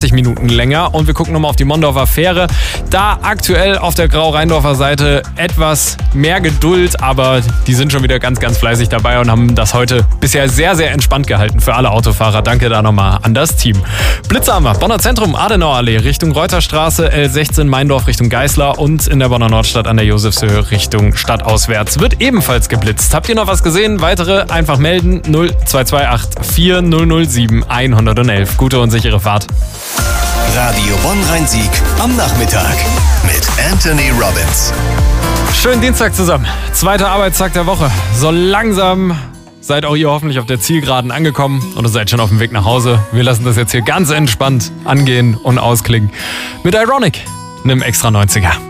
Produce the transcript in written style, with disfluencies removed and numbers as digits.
20 Minuten länger. Und wir gucken nochmal auf die Mondorfer Fähre. Da aktuell auf der Grau-Rheindorfer Seite etwas mehr Geduld, aber die sind schon wieder ganz, ganz fleißig dabei und haben das heute bisher sehr, sehr entspannt gehalten für alle Autofahrer. Danke da nochmal an das Team. Blitzer haben wir. Bonner Zentrum, Adenauerallee Richtung Reuterstraße, L16 Maindorf Richtung Geißler und in der Bonner Nordstadt an der Josefshöhe Richtung Stadtauswärts wird ebenfalls geblitzt. Habt ihr noch was gesehen? Weitere einfach melden 0228 4007 111. Gute und sichere Fahrt. Radio Bonn-Rhein-Sieg am Nachmittag mit Anthony Robbins. Schönen Dienstag zusammen. Zweiter Arbeitstag der Woche. So langsam seid auch ihr hoffentlich auf der Zielgeraden angekommen oder seid schon auf dem Weg nach Hause. Wir lassen das jetzt hier ganz entspannt angehen und ausklingen. Mit Ironic, einem extra 90er.